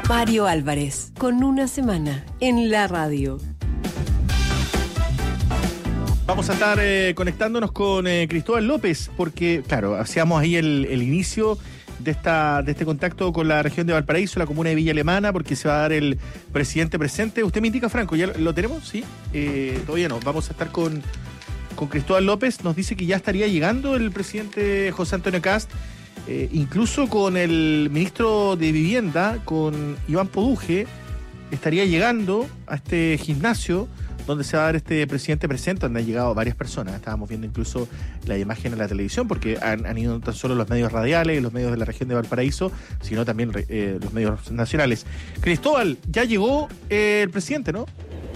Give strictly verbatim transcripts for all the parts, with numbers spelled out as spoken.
Mario Álvarez, con una semana en la radio. Vamos a estar eh, conectándonos con eh, Cristóbal López, porque, claro, hacíamos ahí el, el inicio de esta de este contacto con la región de Valparaíso, la comuna de Villa Alemana, porque se va a dar el presidente presente. Usted me indica, Franco, ¿ya lo tenemos? Sí, eh, todavía no. Vamos a estar con, con Cristóbal López. Nos dice que ya estaría llegando el presidente José Antonio Kast, eh, incluso con el ministro de Vivienda, con Iván Poduje, estaría llegando a este gimnasio donde se va a dar este presidente presente, donde han llegado varias personas. Estábamos viendo incluso la imagen en la televisión, porque han, han ido no tan solo los medios radiales, los medios de la región de Valparaíso, sino también eh, los medios nacionales. Cristóbal, ya llegó eh, el presidente, ¿no?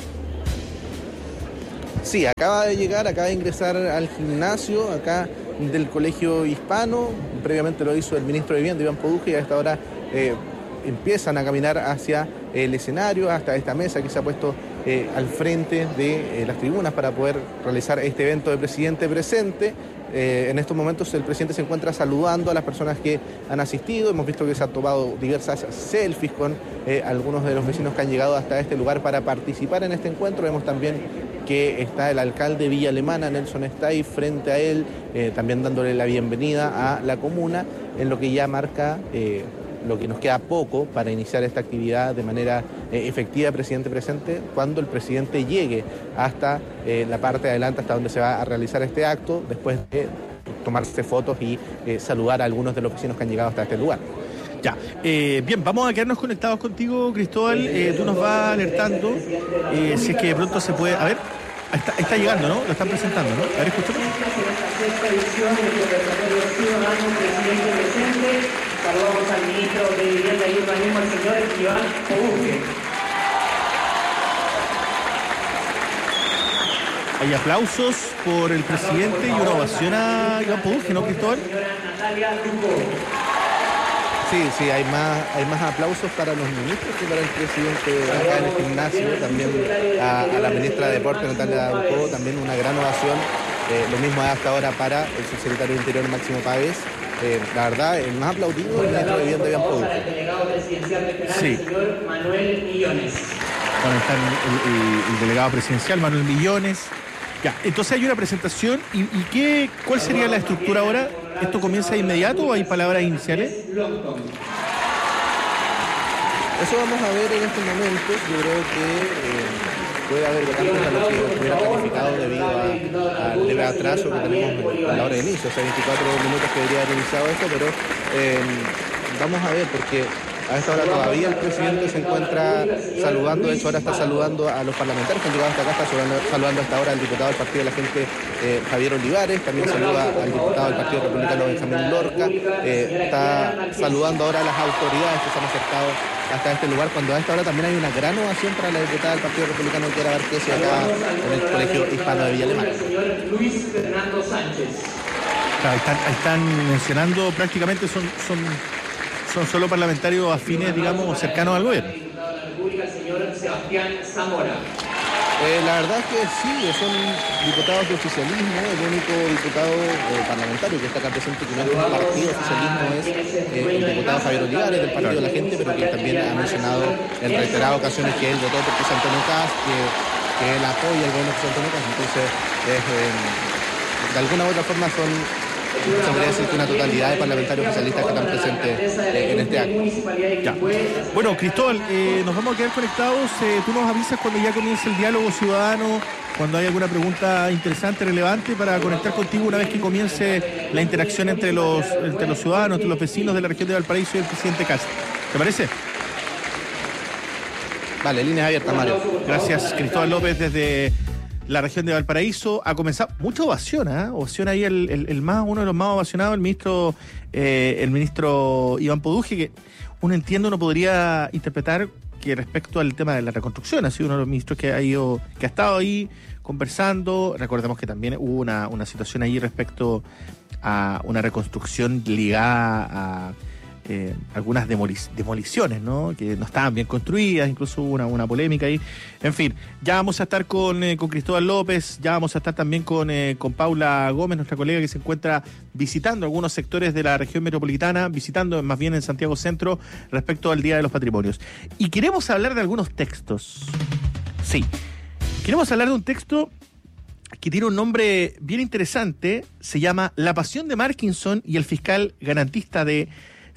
Sí, acaba de llegar, acaba de ingresar al gimnasio, acá del Colegio Hispano. Previamente lo hizo el ministro de Vivienda, Iván Poduje, y a esta hora eh, empiezan a caminar hacia el escenario, hasta esta mesa que se ha puesto eh, al frente de eh, las tribunas para poder realizar este evento de presidente presente. Eh, en estos momentos el presidente se encuentra saludando a las personas que han asistido. Hemos visto que se han tomado diversas selfies con eh, algunos de los vecinos que han llegado hasta este lugar para participar en este encuentro. Vemos también que está el alcalde de Villa Alemana, Nelson Stay, frente a él, eh, también dándole la bienvenida a la comuna, en lo que ya marca eh, lo que nos queda poco para iniciar esta actividad de manera eh, efectiva, presidente presente, cuando el presidente llegue hasta eh, la parte de adelante, hasta donde se va a realizar este acto, después de tomarse fotos y eh, saludar a algunos de los vecinos que han llegado hasta este lugar. Ya, eh, bien, vamos a quedarnos conectados contigo, Cristóbal. Eh, tú nos vas alertando eh, si es que de pronto se puede... A ver, está, está llegando, ¿no? Lo están presentando, ¿no? A ver, escuchamos. Sexta edición del conversatorio ciudadano, presidente presente. Saludamos al ministro de Vivienda y Urbanismo, el señor Iván Poduje. Hay aplausos por el presidente y una ovación a Iván Poduje, ¿no, Cristóbal? Señora Natalia Ducó. Sí, sí, hay más, hay más aplausos para los ministros que para el presidente acá en el gimnasio, también a, a la ministra de Deportes, Natalia Ducó, también una gran ovación. Eh, lo mismo hasta ahora para el subsecretario de Interior, Máximo Páez. Eh, la verdad, el más aplaudido es el ministro de Vivienda, Iván Poduje. El delegado presidencial regional, Sí. el señor Manuel Millones. Bueno, está el, el- el delegado presidencial, Manuel Millones. Ya, entonces hay una presentación. ¿Y, y qué, cuál sería la estructura ahora? ¿Esto comienza de inmediato o hay palabras iniciales? Eso vamos a ver en estos momentos. Yo creo que eh, puede haber cambios a lo que hubiera planificado debido a- al leve atraso que tenemos a la hora de inicio. O sea, veinticuatro minutos que debería haber iniciado esto, pero eh, vamos a ver, porque a esta hora todavía el presidente se encuentra saludando. De hecho, ahora está saludando a los parlamentarios que han llegado hasta acá. Está saludando, saludando hasta ahora al diputado del Partido de la Gente, eh, Javier Olivares. También saluda al diputado del Partido Republicano, Benjamín Lorca. Eh, está saludando ahora a las autoridades que se han acercado hasta este lugar, cuando a esta hora también hay una gran ovación para la diputada del Partido Republicano, Kiara Barquesi, acá en el Colegio Hispano de Villa Alemana. El señor Luis Fernando Sánchez. Claro, están, están mencionando prácticamente son, son, son solo parlamentarios afines, digamos, cercanos al gobierno. El diputado de la República, el señor Sebastián Zamora. Eh, la verdad es que sí, son diputados de oficialismo. El único diputado eh, parlamentario que está acá presente que no es un partido de oficialismo es eh, el diputado Javier Olivares del Partido de la Gente, pero que también ha mencionado en reiteradas ocasiones que él votó por José Antonio Kast, que, que él apoya el gobierno de José Antonio Kast. Entonces, es, eh, de alguna u otra forma son, se podría decir que una totalidad de parlamentarios oficialistas que están presentes eh, en este acto. Ya. Bueno, Cristóbal, eh, nos vamos a quedar conectados. Eh, tú nos avisas cuando ya comience el diálogo ciudadano, cuando hay alguna pregunta interesante, relevante, para conectar contigo una vez que comience la interacción entre los, entre los ciudadanos, entre los vecinos de la región de Valparaíso y el presidente Kast. ¿Te parece? Vale, líneas abiertas, Mario. Gracias, Cristóbal López, desde la región de Valparaíso. Ha comenzado mucha ovación, ¿eh? Ovación ahí el, el, el más, uno de los más ovacionados, el ministro, eh, el ministro Iván Poduje, que uno entiende, uno podría interpretar que respecto al tema de la reconstrucción ha sido uno de los ministros que ha ido, que ha estado ahí conversando. Recordemos que también hubo una, una situación ahí respecto a una reconstrucción ligada a eh, algunas demolic- demoliciones, ¿no? Que no estaban bien construidas, incluso hubo una, una polémica ahí. En fin, ya vamos a estar con, eh, con Cristóbal López, ya vamos a estar también con, eh, con Paula Gómez, nuestra colega que se encuentra visitando algunos sectores de la región metropolitana, visitando más bien en Santiago Centro respecto al Día de los Patrimonios. Y queremos hablar de algunos textos. Sí, queremos hablar de un texto que tiene un nombre bien interesante, se llama La pasión de Markinson y el fiscal garantista, de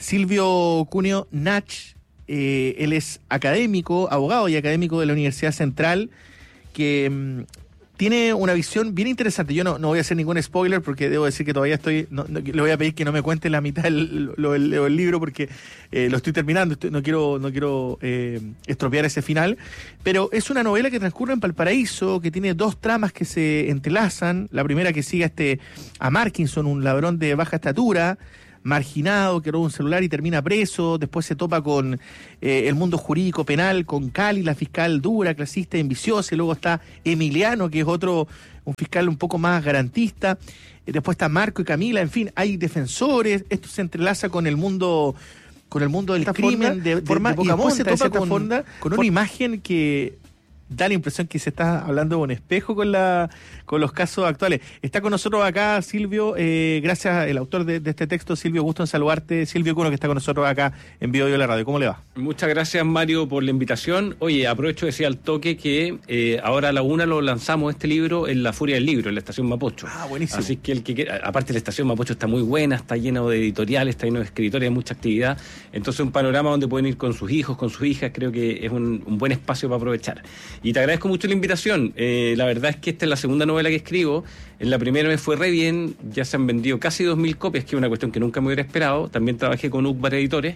Silvio Cuneo Nach. Eh, él es académico, abogado y académico de la Universidad Central, que mmm, tiene una visión bien interesante. Yo no, no voy a hacer ningún spoiler porque debo decir que todavía estoy, no, no, le voy a pedir que no me cuente la mitad del lo, el, el libro porque eh, lo estoy terminando, estoy, no quiero, no quiero eh, estropear ese final, pero es una novela que transcurre en Valparaíso, que tiene dos tramas que se entrelazan. La primera, que sigue a, este, a Markinson, un ladrón de baja estatura, marginado, que roba un celular y termina preso. Después se topa con eh, el mundo jurídico penal, con Cali, la fiscal dura, clasista y ambiciosa, y luego está Emiliano, que es otro, un fiscal un poco más garantista. Eh, después está Marco y Camila, en fin, hay defensores. Esto se entrelaza con el mundo con el mundo del crimen, forma, de, de, forma, de poca y después monta, se topa con, fonda, con una imagen que da la impresión que se está hablando de un espejo con la con los casos actuales. Está con nosotros acá Silvio, eh, gracias, el autor de, de este texto, Silvio, gusto en saludarte. Silvio Cuneo, que está con nosotros acá en Bio Bio la Radio. ¿Cómo le va? Muchas gracias, Mario, por la invitación. Oye, aprovecho de decir al toque que eh, ahora a la una lo lanzamos este libro en La Furia del Libro, en la Estación Mapocho. Ah, buenísimo. Así que el que quiera, aparte la Estación Mapocho está muy buena, está lleno de editoriales, está lleno de escritores, hay mucha actividad. Entonces un panorama donde pueden ir con sus hijos, con sus hijas, creo que es un, un buen espacio para aprovechar. Y te agradezco mucho la invitación. Eh, la verdad es que esta es la segunda novela que escribo. En la primera me fue re bien, ya se han vendido casi dos mil copias, que es una cuestión que nunca me hubiera esperado. También trabajé con Ucbar Editores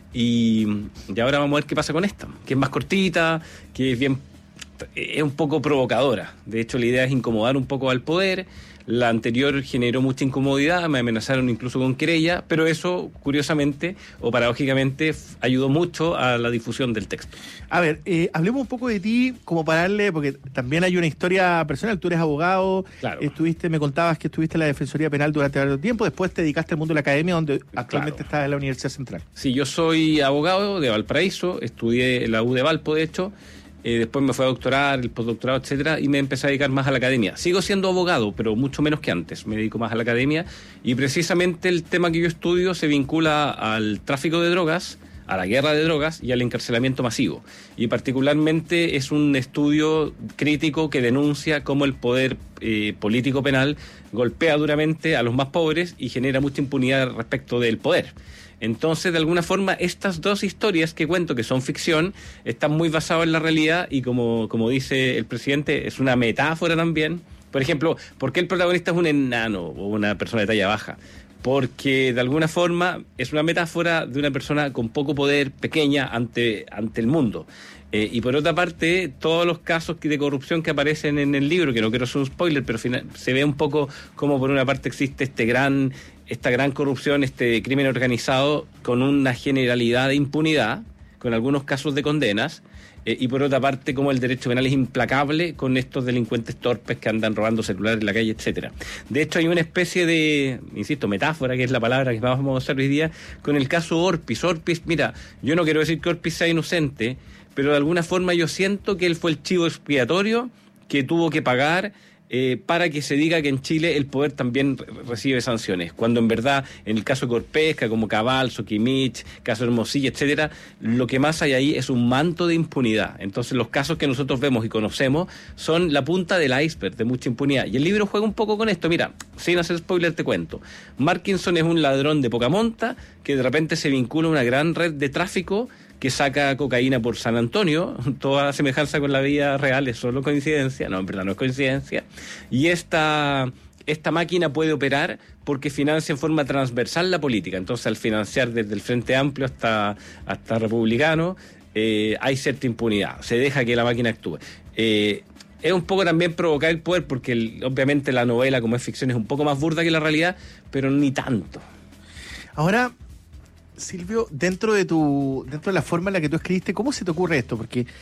y, y ahora vamos a ver qué pasa con esta, que es más cortita, que es bien, es un poco provocadora. De hecho, la idea es incomodar un poco al poder. La anterior generó mucha incomodidad, me amenazaron incluso con querella, pero eso, curiosamente o paradójicamente, f- ayudó mucho a la difusión del texto. A ver, eh, hablemos un poco de ti, como para darle, porque también hay una historia personal. Tú eres abogado, claro. estuviste, me contabas que estuviste en la Defensoría Penal durante varios tiempo, después te dedicaste al mundo de la academia, donde actualmente claro. estás en la Universidad Central. Sí, yo soy abogado de Valparaíso, estudié en la U de Valpo, de hecho. Eh, después me fui a doctorar, el postdoctorado, etcétera, y me empecé a dedicar más a la academia. Sigo siendo abogado, pero mucho menos que antes. Me dedico más a la academia y precisamente el tema que yo estudio se vincula al tráfico de drogas, a la guerra de drogas y al encarcelamiento masivo. Y particularmente es un estudio crítico que denuncia cómo el poder eh, político penal golpea duramente a los más pobres y genera mucha impunidad respecto del poder. Entonces, de alguna forma, estas dos historias que cuento, que son ficción, están muy basadas en la realidad y, como, como dice el presidente, es una metáfora también. Por ejemplo, ¿por qué el protagonista es un enano o una persona de talla baja? Porque, de alguna forma, es una metáfora de una persona con poco poder, pequeña, ante, ante el mundo. Eh, y por otra parte, todos los casos de corrupción que aparecen en el libro, que no quiero ser un spoiler, pero final, se ve un poco como por una parte existe este gran... esta gran corrupción, este crimen organizado con una generalidad de impunidad, con algunos casos de condenas, eh, y por otra parte como el derecho penal es implacable con estos delincuentes torpes que andan robando celulares en la calle, etcétera. De hecho hay una especie de, insisto, metáfora, que es la palabra que vamos a usar hoy día, con el caso Orpis. Orpis, mira, yo no quiero decir que Orpis sea inocente, pero de alguna forma yo siento que él fue el chivo expiatorio que tuvo que pagar Eh, para que se diga que en Chile el poder también re- recibe sanciones, cuando en verdad en el caso de Corpesca, como Cabal, Soquimich, caso Hermosilla, etcétera, lo que más hay ahí es un manto de impunidad. Entonces los casos que nosotros vemos y conocemos son la punta del iceberg de mucha impunidad, y el libro juega un poco con esto. Mira, sin hacer spoiler te cuento, Markinson es un ladrón de poca monta que de repente se vincula a una gran red de tráfico que saca cocaína por San Antonio. Toda semejanza con la vida real es solo coincidencia. No, en verdad no es coincidencia. Y esta, esta máquina puede operar porque financia en forma transversal la política. Entonces, al financiar desde el Frente Amplio hasta, hasta Republicano, eh, hay cierta impunidad. Se deja que la máquina actúe. Eh, es un poco también provocar el poder, porque el, obviamente la novela, como es ficción, es un poco más burda que la realidad, pero ni tanto. Ahora, Silvio, dentro de tu dentro de la forma en la que tú escribiste, ¿cómo se te ocurre esto? Porque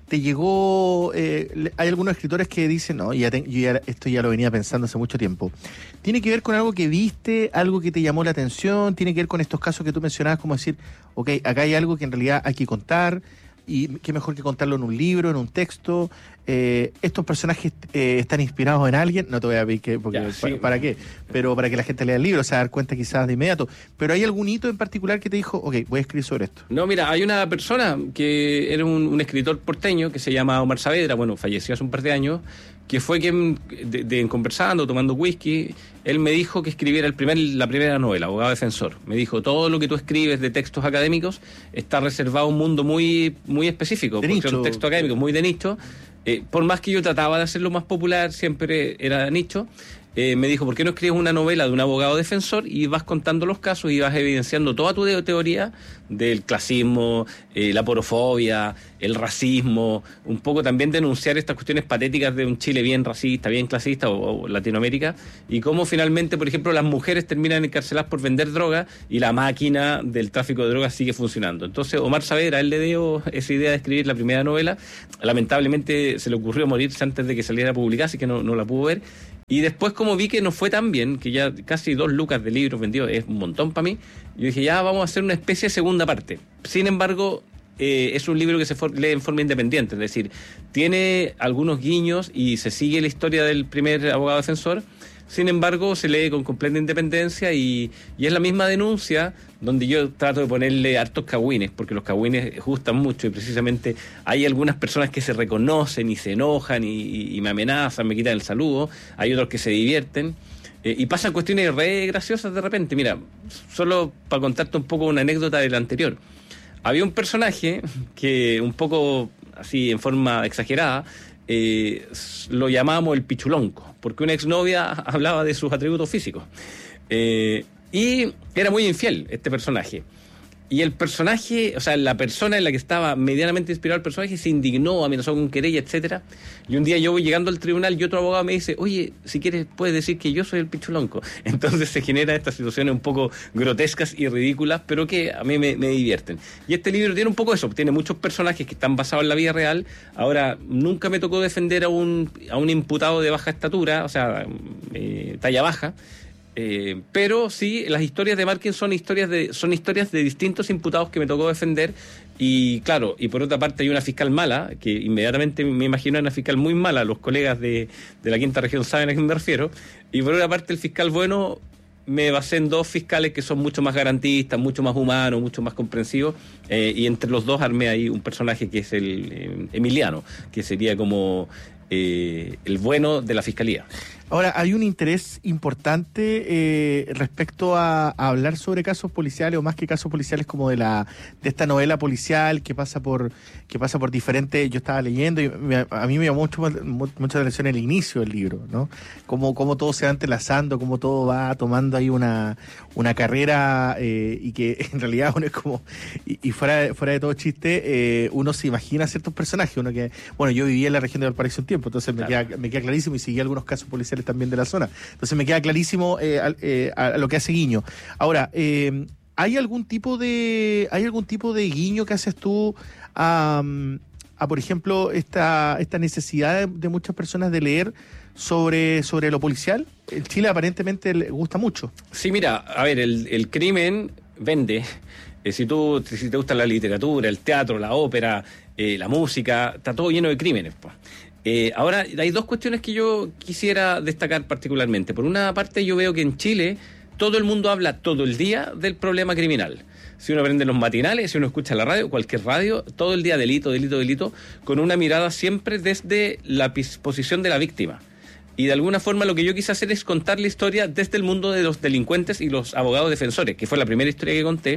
te llegó, eh, hay algunos escritores que dicen, no, ya te, yo ya, esto ya lo venía pensando hace mucho tiempo. ¿Tiene que ver con algo que viste, algo que te llamó la atención? ¿Tiene que ver con estos casos que tú mencionabas, como decir, ok, acá hay algo que en realidad hay que contar, y qué mejor que contarlo en un libro, en un texto? Eh, ¿Estos personajes eh, están inspirados en alguien? No te voy a pedir que, porque, Ya, sí. para, ¿para qué? Pero para que la gente lea el libro, o sea, dar cuenta quizás de inmediato. ¿Pero hay algún hito en particular que te dijo, ok, voy a escribir sobre esto? No, mira, hay una persona que era un, un escritor porteño que se llama Omar Saavedra, bueno, falleció hace un par de años, que fue quien, de, de, conversando, tomando whisky, él me dijo que escribiera el primer, la primera novela, Abogado Defensor. Me dijo, todo lo que tú escribes de textos académicos está reservado a un mundo muy, muy específico, de porque nicho. es un texto académico muy de nicho. Eh, por más que yo trataba de hacerlo más popular, siempre era nicho. Eh, me dijo, ¿por qué no escribes una novela de un abogado defensor y vas contando los casos y vas evidenciando toda tu teoría del clasismo, eh, la porofobia, el racismo, un poco también denunciar estas cuestiones patéticas de un Chile bien racista, bien clasista, o, o Latinoamérica, y cómo finalmente, por ejemplo, las mujeres terminan encarceladas por vender droga y la máquina del tráfico de drogas sigue funcionando? Entonces, Omar Saavedra, él le dio esa idea de escribir la primera novela. Lamentablemente se le ocurrió morirse antes de que saliera a publicar, así que no, no la pudo ver. Y después, como vi que no fue tan bien, que ya casi dos lucas de libros vendidos es un montón para mí, yo dije, ya vamos a hacer una especie de segunda parte. Sin embargo, eh, es un libro que se for- lee en forma independiente, es decir, tiene algunos guiños y se sigue la historia del primer abogado defensor. Sin embargo, se lee con completa independencia y, y es la misma denuncia donde yo trato de ponerle hartos cagüines, porque los cagüines gustan mucho y precisamente hay algunas personas que se reconocen y se enojan y, y, y me amenazan, me quitan el saludo, hay otros que se divierten eh, y pasan cuestiones re graciosas de repente. Mira, solo para contarte un poco una anécdota del anterior. Había un personaje que un poco así en forma exagerada Eh, lo llamábamos el pichulonco, porque una exnovia hablaba de sus atributos físicos. Eh, y era muy infiel este personaje. Y el personaje, o sea, la persona en la que estaba medianamente inspirado el personaje se indignó, amenazó con querella, etcétera. Y un día yo voy llegando al tribunal y otro abogado me dice, oye, si quieres puedes decir que yo soy el pichulonco. Entonces se generan estas situaciones un poco grotescas y ridículas, pero que a mí me, me divierten. Y este libro tiene un poco eso, tiene muchos personajes que están basados en la vida real. Ahora, nunca me tocó defender a un, a un imputado de baja estatura, o sea, eh, talla baja. Eh, pero sí, las historias de Markin son historias de son historias de distintos imputados que me tocó defender. Y claro, y por otra parte hay una fiscal mala, que inmediatamente me imagino una fiscal muy mala, los colegas de, de la quinta región saben a quién me refiero. Y por otra parte el fiscal bueno, me basé en dos fiscales que son mucho más garantistas, mucho más humanos, mucho más comprensivos, eh, y entre los dos armé ahí un personaje que es el eh, Emiliano, que sería como eh, el bueno de la fiscalía. Ahora, hay un interés importante eh, respecto a, a hablar sobre casos policiales, o más que casos policiales, como de la de esta novela policial que pasa por que pasa por diferentes. Yo estaba leyendo y me, a mí me llamó mucho mucha atención el inicio del libro, ¿no? Cómo, cómo todo se va entrelazando, cómo todo va tomando ahí una una carrera eh, y que en realidad uno es como y, y fuera de, fuera de todo chiste, eh, uno se imagina ciertos personajes, uno que bueno, yo viví en la región de Valparaíso un tiempo, entonces me Claro. queda me queda clarísimo y seguí algunos casos policiales también de la zona. Entonces me queda clarísimo eh, a, eh, a lo que hace Guiño. Ahora, eh, ¿hay algún tipo de hay algún tipo de guiño que haces tú a, a por ejemplo, esta esta necesidad de, de muchas personas de leer sobre, sobre lo policial? En Chile aparentemente le gusta mucho. Sí, mira, a ver, el, el crimen vende. Eh, si tú si te gusta la literatura, el teatro, la ópera, eh, la música, está todo lleno de crímenes, pues. Eh, ahora, hay dos cuestiones que yo quisiera destacar particularmente. Por una parte, yo veo que en Chile todo el mundo habla todo el día del problema criminal. Si uno prende los matinales, si uno escucha la radio, cualquier radio, todo el día delito, delito, delito, con una mirada siempre desde la posición de la víctima. Y de alguna forma lo que yo quise hacer es contar la historia desde el mundo de los delincuentes y los abogados defensores, que fue la primera historia que conté.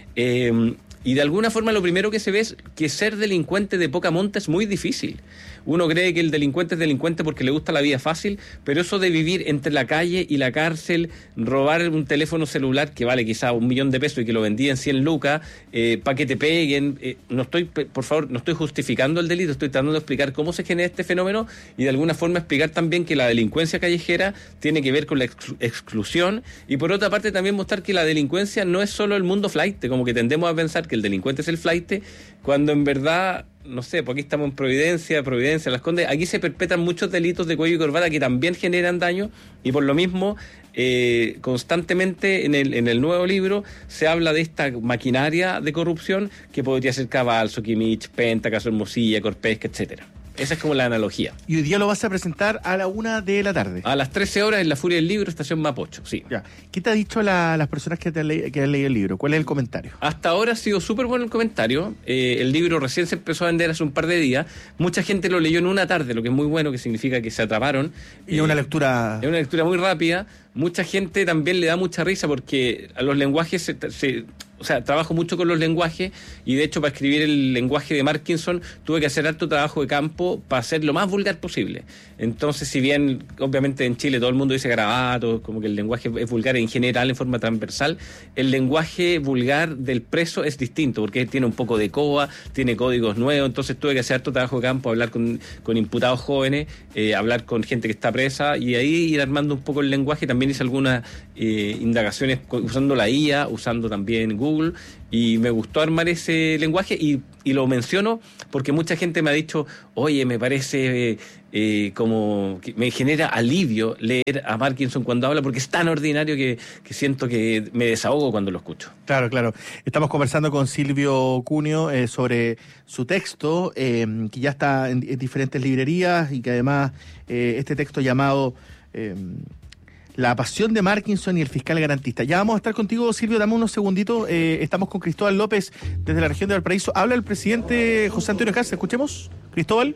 Eh, y de alguna forma lo primero que se ve es que ser delincuente de poca monta es muy difícil. Uno cree que el delincuente es delincuente porque le gusta la vida fácil, pero eso de vivir entre la calle y la cárcel, robar un teléfono celular que vale quizá un millón de pesos y que lo vendí en cien lucas, eh, para que te peguen, eh, no estoy, por favor, no estoy justificando el delito, estoy tratando de explicar cómo se genera este fenómeno y de alguna forma explicar también que la delincuencia callejera tiene que ver con la exclu- exclusión y por otra parte también mostrar que la delincuencia no es solo el mundo flaite, como que tendemos a pensar que el delincuente es el flaite, cuando en verdad no sé, porque aquí estamos en Providencia, Providencia, Las Condes, aquí se perpetran muchos delitos de cuello y corbata que también generan daño, y por lo mismo, eh, constantemente en el, en el nuevo libro se habla de esta maquinaria de corrupción que podría ser Cabal, Soquimich, Penta, Caso Hermosilla, Corpesca, etcétera. Esa es como la analogía. Y hoy día lo vas a presentar a la una de la tarde. A las trece horas en La Furia del Libro, Estación Mapocho, sí. Ya. ¿Qué te ha dicho la, las personas que, te han le- que han leído el libro? ¿Cuál es el comentario? Hasta ahora ha sido súper bueno el comentario. Eh, el libro recién se empezó a vender hace un par de días. Mucha gente lo leyó en una tarde, lo que es muy bueno, que significa que se atraparon. Y Eh, una lectura... Es una lectura muy rápida. Mucha gente también le da mucha risa porque a los lenguajes se, se- o sea, trabajo mucho con los lenguajes, y de hecho para escribir el lenguaje de Markinson tuve que hacer harto trabajo de campo para ser lo más vulgar posible. Entonces, si bien obviamente en Chile todo el mundo dice garabato, como que el lenguaje es vulgar en general, en forma transversal, el lenguaje vulgar del preso es distinto porque tiene un poco de coa, tiene códigos nuevos. Entonces tuve que hacer harto trabajo de campo, hablar con, con imputados jóvenes, eh, hablar con gente que está presa, y ahí ir armando un poco el lenguaje. También hice algunas eh, indagaciones usando la I A, usando también Google, y me gustó armar ese lenguaje, y, y lo menciono porque mucha gente me ha dicho, oye, me parece eh, eh, como que me genera alivio leer a Markinson cuando habla, porque es tan ordinario que, que siento que me desahogo cuando lo escucho. Claro, claro. Estamos conversando con Silvio Cuneo eh, sobre su texto, eh, que ya está en, en diferentes librerías, y que además eh, este texto llamado... Eh, La pasión de Markinson y el fiscal garantista. Ya vamos a estar contigo, Silvio, dame unos segunditos. Eh, estamos con Cristóbal López desde la región de Valparaíso. Habla el presidente José Antonio Caz. Escuchemos, Cristóbal.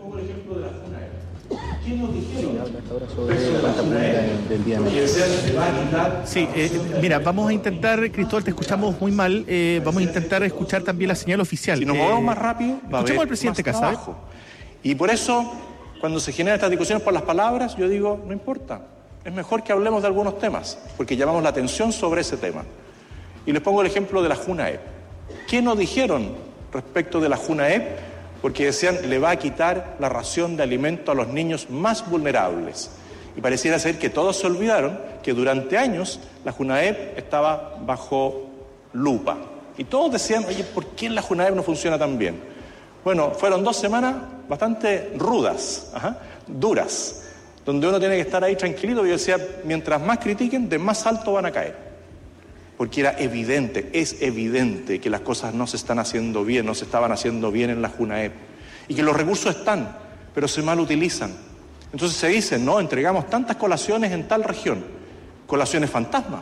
Sí, eh, mira, vamos a intentar, Cristóbal, te escuchamos muy mal. Eh, vamos a intentar escuchar también la señal oficial. Si nos Eh, movemos más rápido, va a escuchemos haber al presidente más Caz, ¿sabes? trabajo. Y por eso, cuando se generan estas discusiones por las palabras, yo digo, no importa. Es mejor que hablemos de algunos temas, porque llamamos la atención sobre ese tema. Y les pongo el ejemplo de la JUNAEP. ¿Qué nos dijeron respecto de la JUNAEP? Porque decían, le va a quitar la ración de alimento a los niños más vulnerables. Y pareciera ser que todos se olvidaron que durante años la JUNAEP estaba bajo lupa. Y todos decían, oye, ¿por qué la JUNAEP no funciona tan bien? Bueno, fueron dos semanas bastante rudas, ajá, duras, donde uno tiene que estar ahí tranquilito. Y yo decía, mientras más critiquen, de más alto van a caer. Porque era evidente, es evidente que las cosas no se están haciendo bien, no se estaban haciendo bien en la JUNAEP. Y que los recursos están, pero se mal utilizan. Entonces se dice, no, entregamos tantas colaciones en tal región, colaciones fantasma.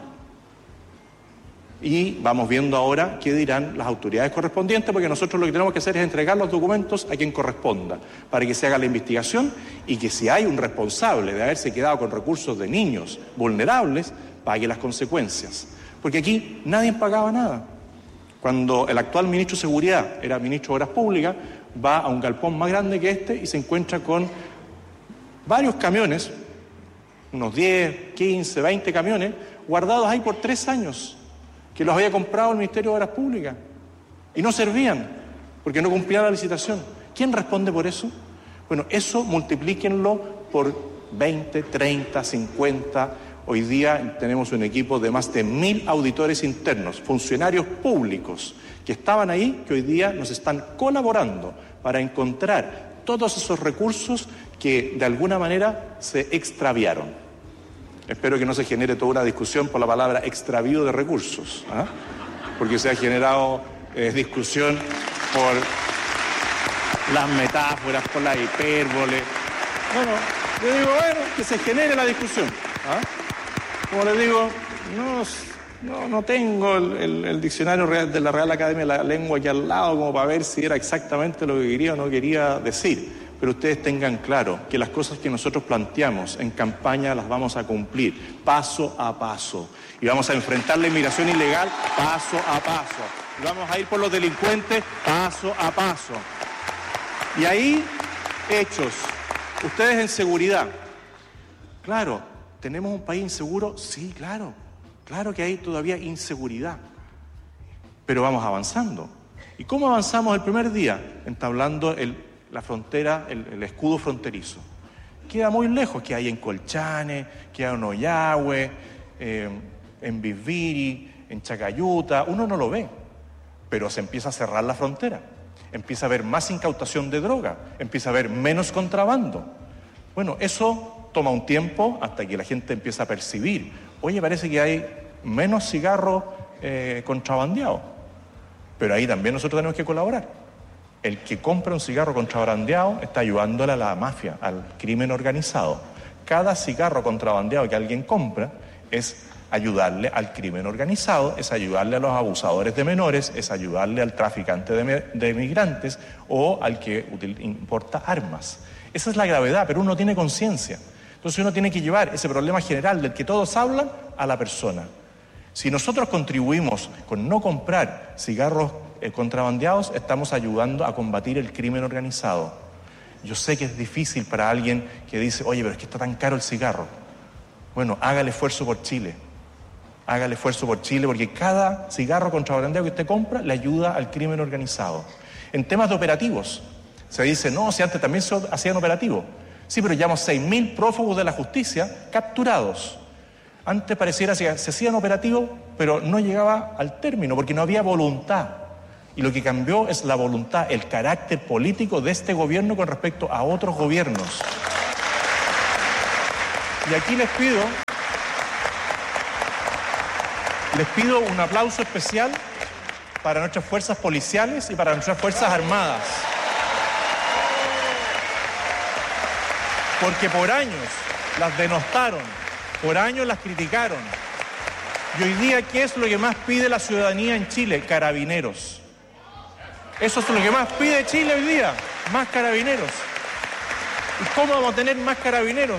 Y vamos viendo ahora qué dirán las autoridades correspondientes, porque nosotros lo que tenemos que hacer es entregar los documentos a quien corresponda, para que se haga la investigación, y que si hay un responsable de haberse quedado con recursos de niños vulnerables, pague las consecuencias. Porque aquí nadie pagaba nada. Cuando el actual ministro de Seguridad era ministro de Obras Públicas, va a un galpón más grande que este y se encuentra con varios camiones, unos diez, quince, veinte camiones, guardados ahí por tres años, que los había comprado el Ministerio de Obras Públicas, y no servían, porque no cumplían la licitación. ¿Quién responde por eso? Bueno, eso multiplíquenlo por veinte, treinta, cincuenta. Hoy día tenemos un equipo de más de mil auditores internos, funcionarios públicos, que estaban ahí, que hoy día nos están colaborando para encontrar todos esos recursos que de alguna manera se extraviaron. Espero que no se genere toda una discusión por la palabra extravío de recursos, ¿eh? Porque se ha generado eh, discusión por las metáforas, por la hipérbole. Bueno, yo digo, bueno, que se genere la discusión, ¿eh? Como les digo, no, no, no tengo el, el, el diccionario real de la Real Academia de la Lengua aquí al lado como para ver si era exactamente lo que quería o no quería decir. Pero ustedes tengan claro que las cosas que nosotros planteamos en campaña las vamos a cumplir paso a paso. Y vamos a enfrentar la inmigración ilegal paso a paso. Y vamos a ir por los delincuentes paso a paso. Y ahí, hechos. Ustedes en seguridad. Claro, ¿tenemos un país inseguro? Sí, claro. Claro que hay todavía inseguridad. Pero vamos avanzando. ¿Y cómo avanzamos el primer día? Entablando el la frontera, el, el escudo fronterizo. Queda muy lejos, que hay en Colchane, queda en Ollagüe, eh, en Bisbiri, en Chacayuta, uno no lo ve, pero se empieza a cerrar la frontera. empieza a haber más incautación de droga, empieza a haber menos contrabando. Bueno, eso toma un tiempo hasta que la gente empieza a percibir, oye, parece que hay menos cigarros eh, contrabandeados, pero ahí también nosotros tenemos que colaborar. El que compra un cigarro contrabandeado está ayudándole a la mafia, al crimen organizado. Cada cigarro contrabandeado que alguien compra es ayudarle al crimen organizado, es ayudarle a los abusadores de menores, es ayudarle al traficante de, de migrantes o al que util, importa armas. Esa es la gravedad, pero uno tiene conciencia. Entonces uno tiene que llevar ese problema general del que todos hablan a la persona. Si nosotros contribuimos con no comprar cigarros eh, contrabandeados, estamos ayudando a combatir el crimen organizado. Yo sé que es difícil para alguien que dice, oye, pero es que está tan caro el cigarro. Bueno, haga el esfuerzo por Chile. Haga el esfuerzo por Chile, porque cada cigarro contrabandeado que usted compra le ayuda al crimen organizado. En temas de operativos, se dice, no, si antes también se hacían operativos. Sí, pero llevamos seis mil prófugos de la justicia capturados. Antes pareciera que se hacían operativos, pero no llegaba al término, porque no había voluntad. Y lo que cambió es la voluntad, el carácter político de este gobierno con respecto a otros gobiernos. Y aquí les pido, les pido un aplauso especial para nuestras fuerzas policiales y para nuestras fuerzas armadas. Porque por años las denostaron, por años las criticaron. Y hoy día, ¿qué es lo que más pide la ciudadanía en Chile? Carabineros. Eso es lo que más pide Chile hoy día, más carabineros. ¿Y cómo vamos a tener más carabineros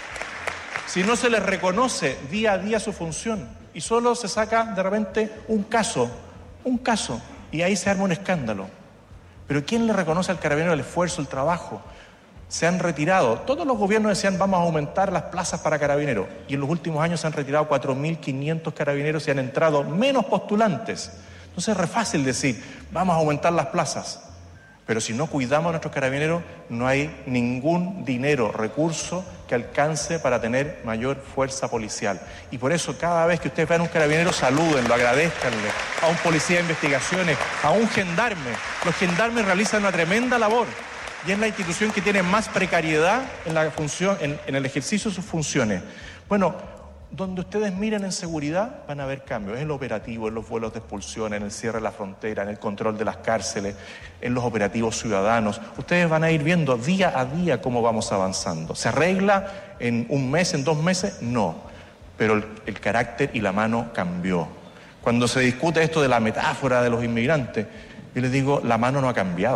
si no se les reconoce día a día su función? Y solo se saca de repente un caso, un caso, y ahí se arma un escándalo. Pero ¿quién le reconoce al carabinero el esfuerzo, el trabajo? Se han retirado, todos los gobiernos decían vamos a aumentar las plazas para carabineros, y en los últimos años se han retirado cuatro mil quinientos carabineros y han entrado menos postulantes. Entonces es re fácil decir, vamos a aumentar las plazas, pero si no cuidamos a nuestros carabineros, no hay ningún dinero, recurso que alcance para tener mayor fuerza policial. Y por eso cada vez que ustedes vean un carabinero, salúdenlo, agradezcanle, a un policía de investigaciones, a un gendarme. Los gendarmes realizan una tremenda labor y es la institución que tiene más precariedad en la función, en, en el ejercicio de sus funciones. Bueno, donde ustedes miren en seguridad van a ver cambios, en lo operativo, en los vuelos de expulsión, en el cierre de la frontera, en el control de las cárceles, en los operativos ciudadanos. Ustedes van a ir viendo día a día cómo vamos avanzando. ¿Se arregla en un mes, en dos meses? No, pero el, el carácter y la mano cambió. Cuando se discute esto de la metáfora de los inmigrantes, yo les digo, la mano no ha cambiado.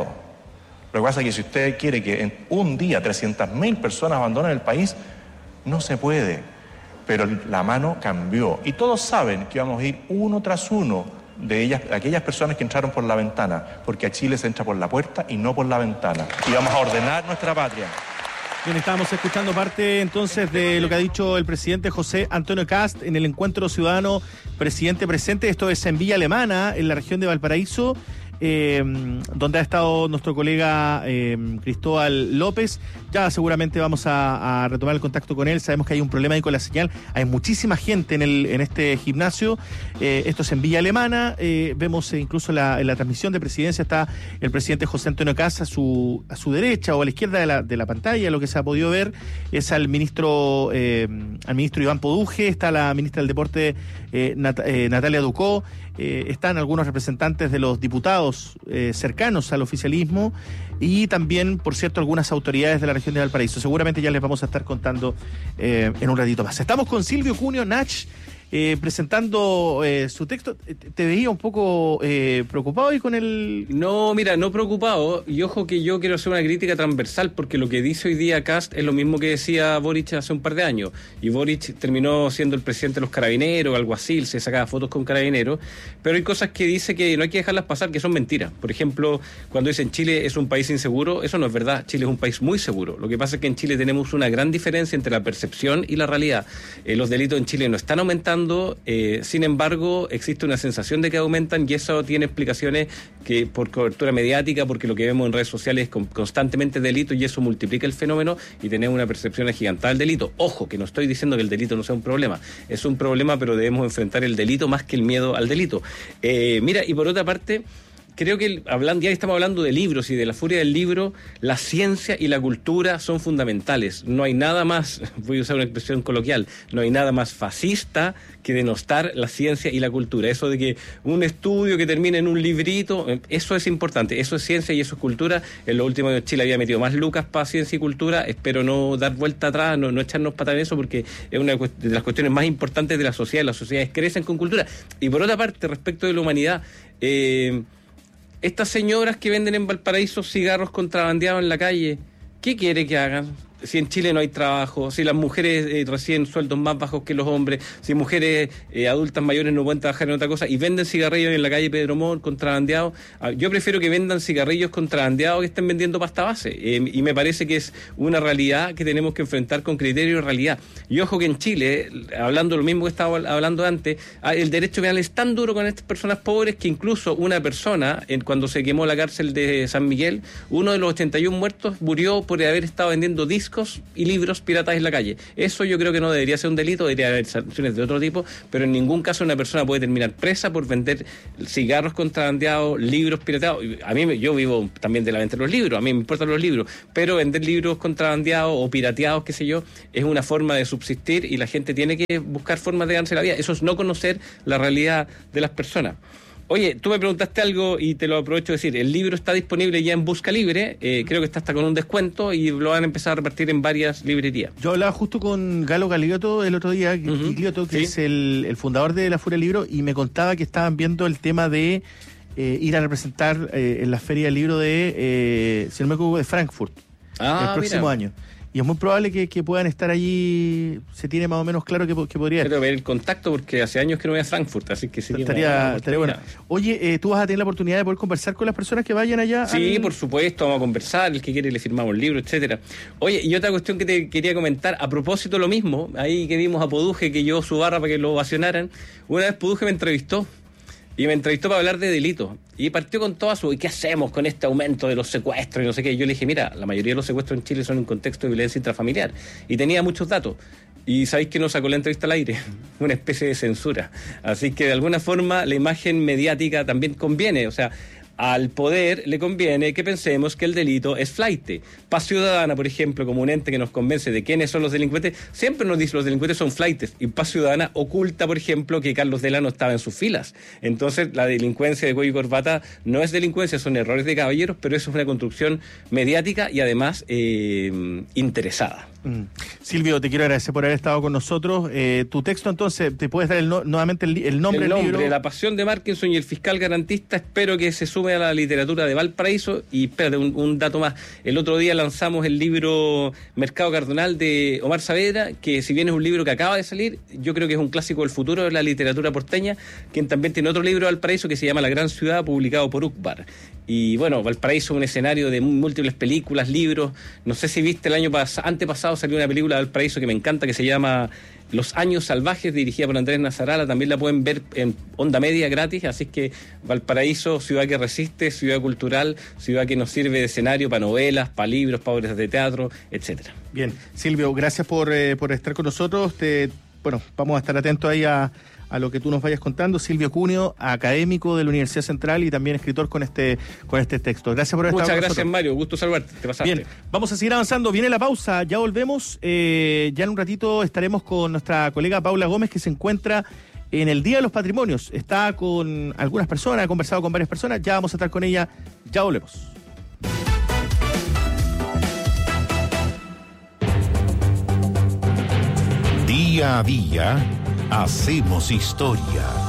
Lo que pasa es que si usted quiere que en un día trescientas mil personas abandonen el país, no se puede. Pero la mano cambió. Y todos saben que vamos a ir uno tras uno de ellas, de aquellas personas que entraron por la ventana, porque a Chile se entra por la puerta y no por la ventana. Y vamos a ordenar nuestra patria. Bien, estábamos escuchando parte entonces de lo que ha dicho el presidente José Antonio Kast en el encuentro ciudadano presidente presente. Esto es en Villa Alemana, en la región de Valparaíso. Eh, donde ha estado nuestro colega eh, Cristóbal López. Ya seguramente vamos a, a retomar el contacto con él. Sabemos que hay un problema ahí con la señal. Hay muchísima gente en, el, en este gimnasio. Eh, esto es en Villa Alemana. Eh, vemos eh, incluso la, en la transmisión de presidencia está el presidente José Antonio Kast a su, a su derecha o a la izquierda de la, de la pantalla. Lo que se ha podido ver es al ministro eh, al ministro Iván Poduje. Está la ministra del Deporte eh, Nat, eh, Natalia Ducó. Eh, están algunos representantes de los diputados eh, cercanos al oficialismo y también, por cierto, algunas autoridades de la región de Valparaíso. Seguramente ya les vamos a estar contando eh, en un ratito más. Estamos con Silvio Cuneo Nach eh, presentando eh, su texto. Te veía un poco eh, preocupado y con el... No, mira, no preocupado. Y ojo que yo quiero hacer una crítica transversal porque lo que dice hoy día Kast es lo mismo que decía Boric hace un par de años. Y Boric terminó siendo el presidente de los carabineros, alguacil, se sacaba fotos con carabineros. Pero hay cosas que dice que no hay que dejarlas pasar, que son mentiras. Por ejemplo, cuando dicen Chile es un país inseguro, eso no es verdad. Chile es un país muy seguro. Lo que pasa es que en Chile tenemos una gran diferencia entre la percepción y la realidad. Eh, los delitos en Chile no están aumentando. Eh, sin embargo, existe una sensación de que aumentan y eso tiene explicaciones que por cobertura mediática, porque lo que vemos en redes sociales es con, constantemente delito y eso multiplica el fenómeno y tenemos una percepción agigantada del delito. Ojo, que no estoy diciendo que el delito no sea un problema, es un problema, pero debemos enfrentar el delito más que el miedo al delito. Eh, mira, y por otra parte, creo que hablando, ya estamos hablando de libros y de la furia del libro, la ciencia y la cultura son fundamentales. No hay nada más, voy a usar una expresión coloquial, no hay nada más fascista que denostar la ciencia y la cultura. Eso de que un estudio que termine en un librito, eso es importante, eso es ciencia y eso es cultura. En los últimos años Chile había metido más lucas para ciencia y cultura, espero no dar vuelta atrás, no, no echarnos patas en eso, porque es una de las cuestiones más importantes de la sociedad. Las sociedades crecen con cultura. Y por otra parte, respecto de la humanidad, eh, estas señoras que venden en Valparaíso cigarros contrabandeados en la calle, ¿qué quiere que hagan? Si en Chile no hay trabajo, si las mujeres eh, reciben sueldos más bajos que los hombres, si mujeres eh, adultas mayores no pueden trabajar en otra cosa y venden cigarrillos en la calle Pedro Montt contrabandeados, yo prefiero que vendan cigarrillos contrabandeados que estén vendiendo pasta base, eh, y me parece que es una realidad que tenemos que enfrentar con criterio de realidad. Y ojo que en Chile, hablando lo mismo que estaba hablando antes, el derecho penal es tan duro con estas personas pobres que incluso una persona, en, cuando se quemó la cárcel de San Miguel, uno de los ochenta y uno muertos murió por haber estado vendiendo discos y libros piratas en la calle. Eso yo creo que no debería ser un delito, debería haber sanciones de otro tipo, pero en ningún caso una persona puede terminar presa por vender cigarros contrabandeados, libros pirateados. A mí, yo vivo también de la venta de los libros, a mí me importan los libros, pero vender libros contrabandeados o pirateados, qué sé yo, es una forma de subsistir y la gente tiene que buscar formas de ganarse la vida. Eso es no conocer la realidad de las personas. Oye, tú me preguntaste algo y te lo aprovecho de decir. El libro está disponible ya en Busca Libre, eh, creo que está hasta con un descuento y lo van a empezar a repartir en varias librerías. Yo hablaba justo con Galo Gigliotto el otro día, uh-huh. Gigliotto, que sí. es el, el fundador de La Furia del Libro, y me contaba que estaban viendo el tema de eh, ir a representar eh, en la Feria del Libro de, eh, si no me equivoco, de Frankfurt, ah, el próximo mira. año. Y es muy probable que, que puedan estar allí, se tiene más o menos claro que, que podría. Quiero ver el contacto porque hace años que no voy a Frankfurt, así que sería estaría, estaría bueno. Oye, eh, ¿tú vas a tener la oportunidad de poder conversar con las personas que vayan allá? Sí, al... por supuesto, vamos a conversar, el que quiere le firmamos el libro, etcétera. Oye, y otra cuestión que te quería comentar, a propósito lo mismo, ahí que vimos a Poduje, que llevó su barra para que lo ovacionaran, una vez Poduje me entrevistó, y me entrevistó para hablar de delitos. Y partió con toda su... ¿Y qué hacemos con este aumento de los secuestros? Y no sé qué. Y yo le dije, mira, la mayoría de los secuestros en Chile son en contexto de violencia intrafamiliar. Y tenía muchos datos. Y ¿sabéis que nos sacó la entrevista al aire? Una especie de censura. Así que de alguna forma la imagen mediática también conviene. O sea, al poder le conviene que pensemos que el delito es flaite. Paz Ciudadana, por ejemplo, como un ente que nos convence de quiénes son los delincuentes, siempre nos dice que los delincuentes son flaites. Y Paz Ciudadana oculta, por ejemplo, que Carlos Delano estaba en sus filas. Entonces, la delincuencia de cuello y corbata no es delincuencia, son errores de caballeros, pero eso es una construcción mediática y además eh, interesada. Mm. Silvio, te quiero agradecer por haber estado con nosotros. Eh, tu texto, entonces, ¿te puedes dar el no, nuevamente el, el nombre el del nombre, libro? La pasión de Markinson y el fiscal garantista. Espero que se sume a la literatura de Valparaíso. Y espérate, un, un dato más. El otro día lanzamos el libro Mercado Cardonal de Omar Saavedra, que si bien es un libro que acaba de salir, yo creo que es un clásico del futuro de la literatura porteña, quien también tiene otro libro de Valparaíso que se llama La Gran Ciudad, publicado por U C B A R. Y bueno, Valparaíso es un escenario de múltiples películas, libros. No sé si viste el año pas- antepasado salió una película de Valparaíso que me encanta, que se llama Los Años Salvajes, dirigida por Andrés Nazarala. También la pueden ver en Onda Media gratis. Así que Valparaíso, ciudad que resiste, ciudad cultural, ciudad que nos sirve de escenario para novelas, para libros, para obras de teatro, etcétera. Bien, Silvio, gracias por, eh, por estar con nosotros. Te, bueno, vamos a estar atentos ahí a, a lo que tú nos vayas contando. Silvio Cuneo, académico de la Universidad Central y también escritor con este con este texto. Gracias por haber Muchas estado con gracias, nosotros. Mario. Gusto saludarte. Te pasaste. Bien, vamos a seguir avanzando. Viene la pausa, ya volvemos. Eh, ya en un ratito estaremos con nuestra colega Paula Gómez, que se encuentra en el Día de los Patrimonios. Está con algunas personas, ha conversado con varias personas. Ya vamos a estar con ella. Ya volvemos. Día a día hacemos historia.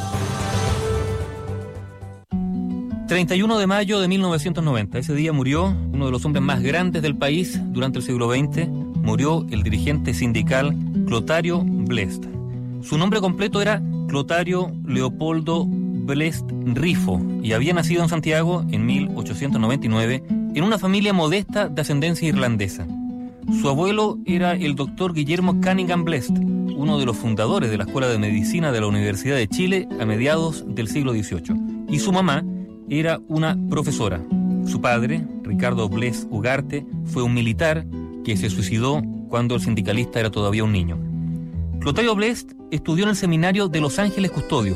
treinta y uno de mayo de mil novecientos noventa. Ese día murió uno de los hombres más grandes del país durante el siglo veinte. Murió el dirigente sindical Clotario Blest. Su nombre completo era Clotario Leopoldo Blest Rifo y había nacido en Santiago en mil ochocientos noventa y nueve en una familia modesta de ascendencia irlandesa. Su abuelo era el doctor Guillermo Cunningham Blest, uno de los fundadores de la Escuela de Medicina de la Universidad de Chile a mediados del siglo dieciocho. Y su mamá era una profesora. Su padre, Ricardo Blest Ugarte, fue un militar que se suicidó cuando el sindicalista era todavía un niño. Clotario Blest estudió en el seminario de Los Ángeles Custodios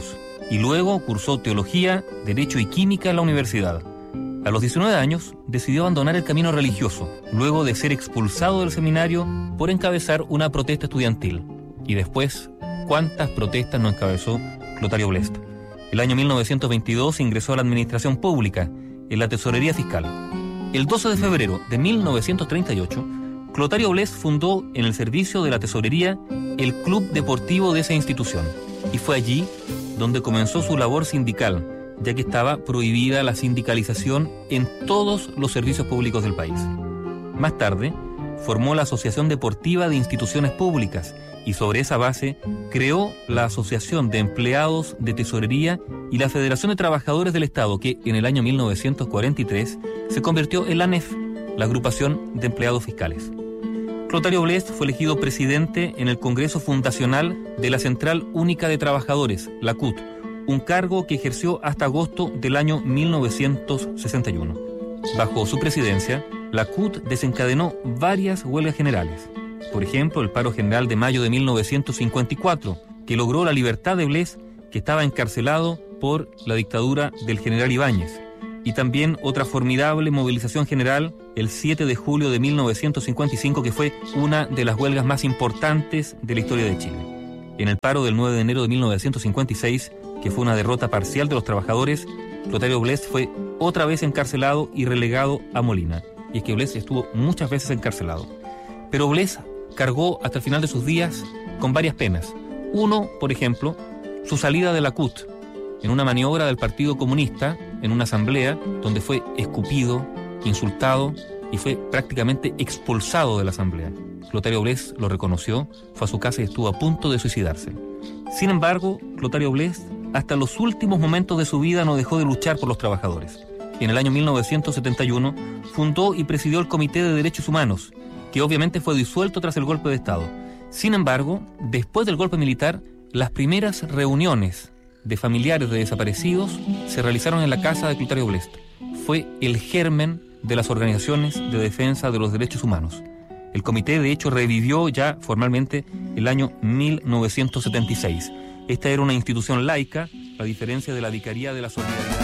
y luego cursó Teología, Derecho y Química en la universidad. A los diecinueve años decidió abandonar el camino religioso, luego de ser expulsado del seminario por encabezar una protesta estudiantil. Y después, ¿cuántas protestas no encabezó Clotario Blest? El año mil novecientos veintidós ingresó a la administración pública, en la Tesorería Fiscal. El doce de febrero de mil novecientos treinta y ocho, Clotario Blest fundó en el servicio de la Tesorería el club deportivo de esa institución. Y fue allí donde comenzó su labor sindical, ya que estaba prohibida la sindicalización en todos los servicios públicos del país. Más tarde, formó la Asociación Deportiva de Instituciones Públicas y sobre esa base creó la Asociación de Empleados de Tesorería y la Federación de Trabajadores del Estado, que en el año mil novecientos cuarenta y tres se convirtió en la ANEF, la Agrupación de Empleados Fiscales. Clotario Blest fue elegido presidente en el Congreso Fundacional de la Central Única de Trabajadores, la C U T, un cargo que ejerció hasta agosto del año mil novecientos sesenta y uno. Bajo su presidencia, la C U T desencadenó varias huelgas generales. Por ejemplo, el paro general de mayo de mil novecientos cincuenta y cuatro, que logró la libertad de Blest, que estaba encarcelado por la dictadura del general Ibáñez. Y también otra formidable movilización general el siete de julio de mil novecientos cincuenta y cinco, que fue una de las huelgas más importantes de la historia de Chile. En el paro del nueve de enero de mil novecientos cincuenta y seis, que fue una derrota parcial de los trabajadores, Clotario Blest fue otra vez encarcelado y relegado a Molina. Y es que Blest estuvo muchas veces encarcelado. Pero Blest cargó hasta el final de sus días con varias penas. Uno, por ejemplo, su salida de la C U T en una maniobra del Partido Comunista, en una asamblea donde fue escupido, insultado y fue prácticamente expulsado de la asamblea. Clotario Blest lo reconoció, fue a su casa y estuvo a punto de suicidarse. Sin embargo, Clotario Blest, hasta los últimos momentos de su vida, no dejó de luchar por los trabajadores. En el año mil novecientos setenta y uno fundó y presidió el Comité de Derechos Humanos, que obviamente fue disuelto tras el golpe de Estado. Sin embargo, después del golpe militar, las primeras reuniones de familiares de desaparecidos se realizaron en la casa de Clotario Blest. Fue el germen de las organizaciones de defensa de los derechos humanos. El comité, de hecho, revivió ya formalmente el año mil novecientos setenta y seis. Esta era una institución laica, a diferencia de la Vicaría de la Solidaridad.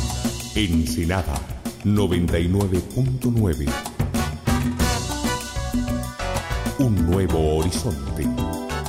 Ensenada noventa y nueve punto nueve. Un nuevo horizonte.